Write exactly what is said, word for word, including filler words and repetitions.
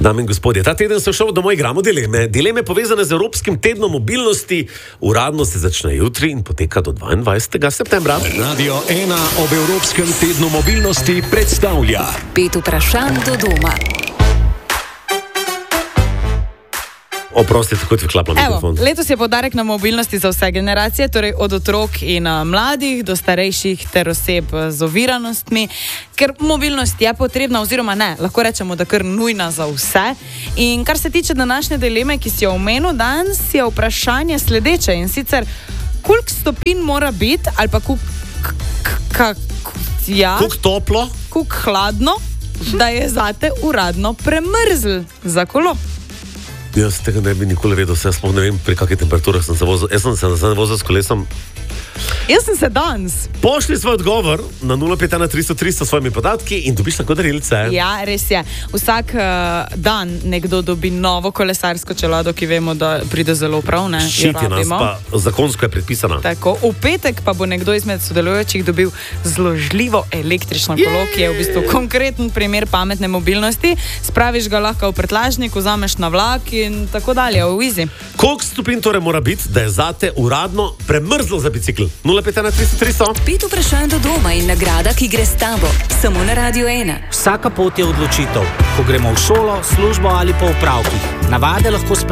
Dame in gospodje, ta teden sem šel domov, igramo dileme. Dileme povezane z Evropskim tednom mobilnosti. Uradno se začne jutri in poteka do dvaindvajsetega septembra. Radio ena ob Evropskem tednu mobilnosti predstavlja Pet vprašanj do doma. Oprosti, tako ti vklaplam mikrofon. Evo, letos je poudarek na mobilnosti za vse generacije, torej od otrok in uh, mladih do starejših ter oseb z oviranostmi, ker mobilnost je potrebna oziroma ne, lahko rečemo, da kar nujna za vse. In kar se tiče današnje dileme, ki si jo omenil, danes je vprašanje sledeče in sicer, koliko stopinj mora biti ali pa koliko ja, Koliko toplo? koliko hladno, da je zate uradno premrzl za kolo. Jaz tega ne bi nikoli vedel, jaz sploh ne vem, pri kakih temperaturah sem se vozil. Jaz sem se nazaj vozil s kolesom. Jaz sem se danes. Pošli svoj odgovor na nula pet ena tristo tristo s svojimi podatki in dobiš tako darilce. Ja, res je. Vsak uh, dan nekdo dobi novo kolesarsko čelado, ki vemo, da pride zelo prav. Ne? Šiti nas, pa zakonsko je predpisana. Tako, v petek pa bo nekdo izmed sodelujočih dobil zložljivo električno kolo, ki je v bistvu konkreten primer pametne mobilnosti. Spraviš ga lahko v prtljažnik, vzameš na vlak in tako dalje, v easy. Koliko stopinj torej mora biti, da je zate uradno premrzlo za bicikl? nula pet ena tristo tristo. Pet vprašanj do doma in nagrada, ki gre s tabo. Samo na Radio ena. Vsaka pot je odločitev, ko gremo v šolo, službo ali po opravkih. Navade lahko spremljamo.